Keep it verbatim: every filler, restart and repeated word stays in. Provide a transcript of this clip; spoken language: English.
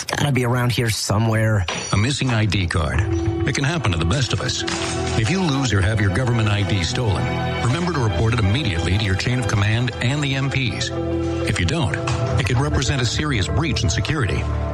It's gotta be around here somewhere. A missing I D card. It can happen to the best of us. If you lose or have your government I D stolen, remember to report it immediately to your chain of command and the M Ps. If you don't, it could represent a serious breach in security.